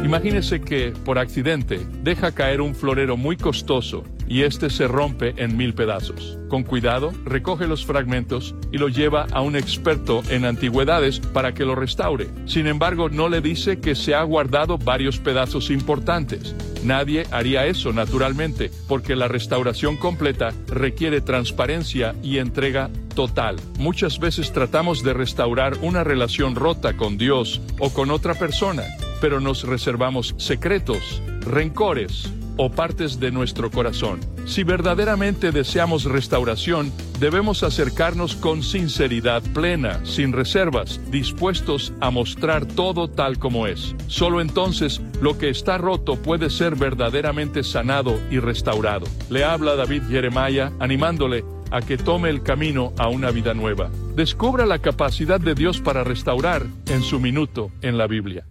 Imagínese que, por accidente, deja caer un florero muy costoso y este se rompe en 1000 pedazos. Con cuidado, recoge los fragmentos y lo lleva a un experto en antigüedades para que lo restaure. Sin embargo, no le dice que se ha guardado varios pedazos importantes. Nadie haría eso, naturalmente, porque la restauración completa requiere transparencia y entrega total. Muchas veces tratamos de restaurar una relación rota con Dios o con otra persona, pero nos reservamos secretos, rencores o partes de nuestro corazón. Si verdaderamente deseamos restauración, debemos acercarnos con sinceridad plena, sin reservas, dispuestos a mostrar todo tal como es. Solo entonces lo que está roto puede ser verdaderamente sanado y restaurado. Le habla David Jeremiah, animándole a que tome el camino a una vida nueva. Descubra la capacidad de Dios para restaurar en su minuto en la Biblia.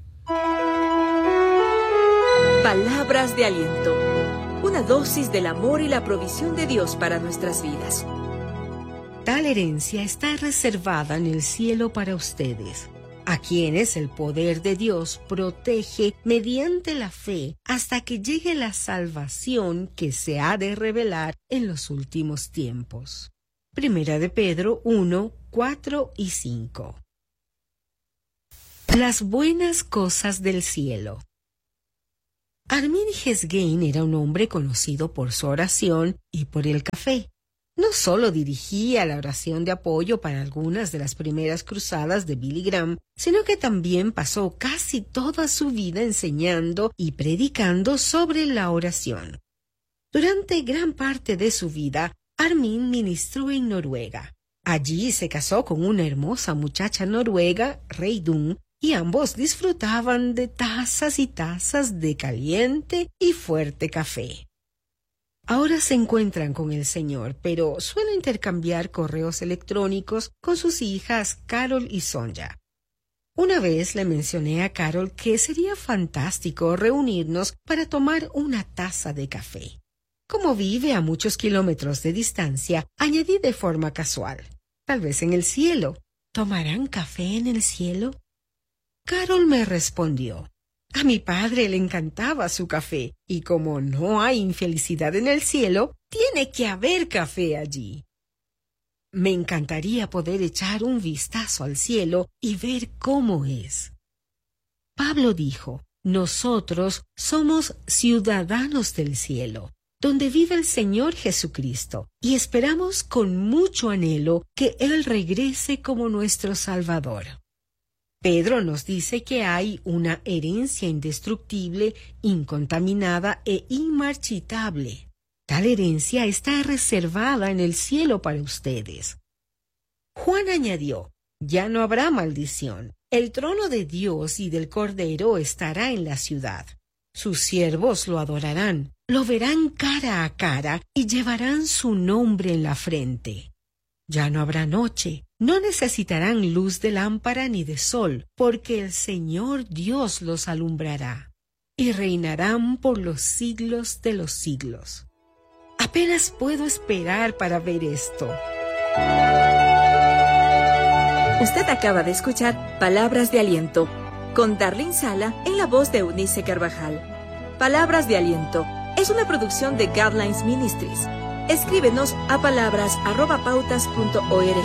Palabras de aliento. Una dosis del amor y la provisión de Dios para nuestras vidas. Tal herencia está reservada en el cielo para ustedes, a quienes el poder de Dios protege mediante la fe hasta que llegue la salvación que se ha de revelar en los últimos tiempos. Primera de Pedro 1, 4 y 5. Las buenas cosas del cielo. Armin Hesgain era un hombre conocido por su oración y por el café. No solo dirigía la oración de apoyo para algunas de las primeras cruzadas de Billy Graham, sino que también pasó casi toda su vida enseñando y predicando sobre la oración. Durante gran parte de su vida, Armin ministró en Noruega. Allí se casó con una hermosa muchacha noruega, Reidun, y ambos disfrutaban de tazas y tazas de caliente y fuerte café. Ahora se encuentran con el Señor, pero suele intercambiar correos electrónicos con sus hijas Carol y Sonja. Una vez le mencioné a Carol que sería fantástico reunirnos para tomar una taza de café. Como vive a muchos kilómetros de distancia, añadí de forma casual: tal vez en el cielo. ¿Tomarán café en el cielo? Carol me respondió: a mi padre le encantaba su café, y como no hay infelicidad en el cielo, tiene que haber café allí. Me encantaría poder echar un vistazo al cielo y ver cómo es. Pablo dijo: nosotros somos ciudadanos del cielo, donde vive el Señor Jesucristo, y esperamos con mucho anhelo que Él regrese como nuestro Salvador. Pedro nos dice que hay una herencia indestructible, incontaminada e inmarchitable. Tal herencia está reservada en el cielo para ustedes. Juan añadió: ya no habrá maldición. El trono de Dios y del Cordero estará en la ciudad. Sus siervos lo adorarán, lo verán cara a cara y llevarán su nombre en la frente. Ya no habrá noche. No necesitarán luz de lámpara ni de sol, porque el Señor Dios los alumbrará, y reinarán por los siglos de los siglos. Apenas puedo esperar para ver esto. Usted acaba de escuchar Palabras de Aliento, con Darlene Sala en la voz de Eunice Carvajal. Palabras de Aliento es una producción de Guidelines Ministries. Escríbenos a palabras@pautas.org.